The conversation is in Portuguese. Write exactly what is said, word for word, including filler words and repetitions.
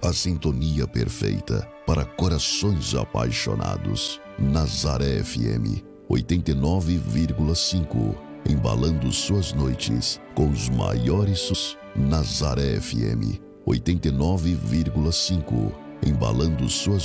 a sintonia perfeita para corações apaixonados. Nazaré F M oitenta e nove vírgula cinco, embalando suas noites com os maiores sus. Nazaré F M oitenta e nove vírgula cinco, embalando suas